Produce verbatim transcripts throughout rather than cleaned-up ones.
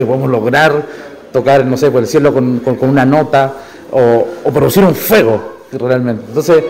podemos lograr tocar, no sé, por el cielo con, con, con una nota o, o producir un fuego realmente. Entonces,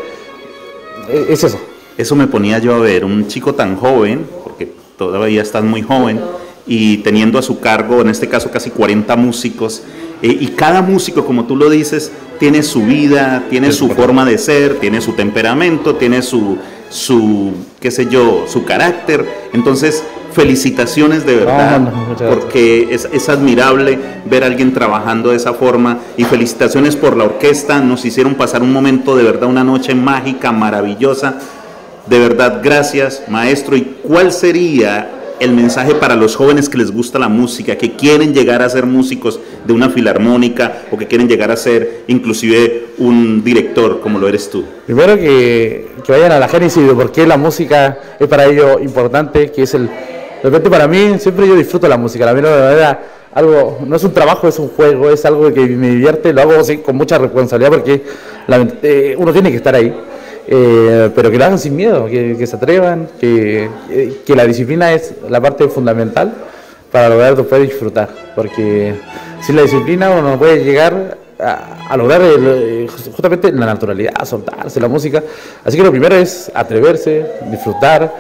es eso. Eso me ponía yo a ver, un chico tan joven, porque todavía estás muy joven, y teniendo a su cargo, en este caso, casi cuarenta músicos, eh, y cada músico, como tú lo dices, tiene su vida, tiene su forma de ser, tiene su temperamento, tiene su, su qué sé yo, su carácter. Entonces, felicitaciones de verdad, no, no, porque es, es admirable ver a alguien trabajando de esa forma, y felicitaciones por la orquesta. Nos hicieron pasar un momento de verdad, una noche mágica, maravillosa. De verdad, gracias, maestro. ¿Y cuál sería el mensaje para los jóvenes que les gusta la música, que quieren llegar a ser músicos de una filarmónica o que quieren llegar a ser inclusive un director como lo eres tú? Primero que, que vayan a la génesis de por qué la música es para ellos importante, que es el... De repente para mí, siempre yo disfruto la música, la verdad, algo, no es un trabajo, es un juego, es algo que me divierte, lo hago así, con mucha responsabilidad porque la, eh, uno tiene que estar ahí. Eh, pero que lo hagan sin miedo, que, que se atrevan, que, que la disciplina es la parte fundamental para lograr después disfrutar, porque sin la disciplina uno no puede llegar a, a lograr el, justamente la naturalidad, soltarse la música. Así que lo primero es atreverse, disfrutar,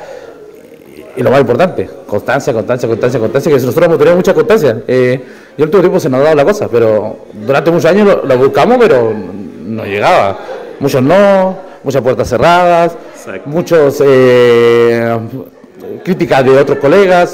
y, y lo más importante, constancia, constancia, constancia, constancia, que nosotros hemos tenido mucha constancia. Eh, yo el último tiempo se nos ha dado la cosa, pero durante muchos años lo, lo buscamos, pero no llegaba, muchos no. Muchas puertas cerradas, exacto. Muchos eh, críticas de otros colegas,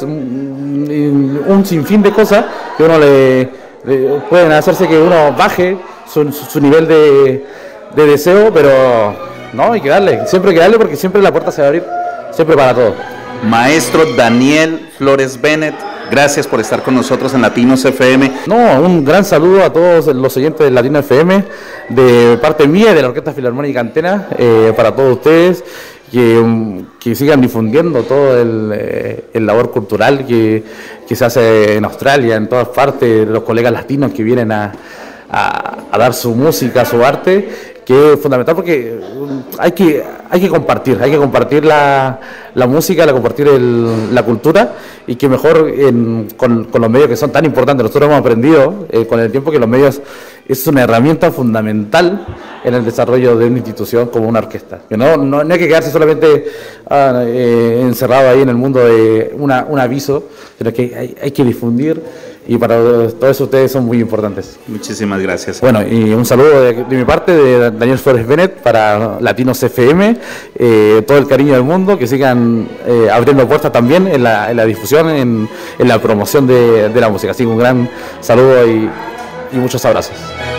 un, un sinfín de cosas que uno le, le pueden hacerse que uno baje su, su, su nivel de, de deseo, pero no, hay que darle, siempre hay que darle porque siempre la puerta se va a abrir, siempre para todo. Maestro Daniel Flores Bennett, gracias por estar con nosotros en Latinos F M. No, un gran saludo a todos los oyentes de Latinos F M, de parte mía y de la Orquesta Filarmónica Antena, eh, para todos ustedes, que, que sigan difundiendo todo el, eh, el labor cultural que, que se hace en Australia, en todas partes, los colegas latinos que vienen a, a, a dar su música, su arte, que es fundamental porque hay que, hay que compartir, hay que compartir la, la música, la compartir el, la cultura, y que mejor en, con, con los medios que son tan importantes. Nosotros hemos aprendido eh, con el tiempo que los medios es una herramienta fundamental en el desarrollo de una institución como una orquesta. Que no, no, no hay que quedarse solamente ah, eh, encerrado ahí en el mundo de una, un aviso, sino que hay, hay que difundir. Y para todos eso ustedes son muy importantes. Muchísimas gracias. Bueno, y un saludo de, de mi parte, de Daniel Flores Bennett, para Latinos F M, eh, todo el cariño del mundo, que sigan eh, abriendo puertas también en la, en la difusión, en, en la promoción de, de la música. Así que un gran saludo y, y muchos abrazos.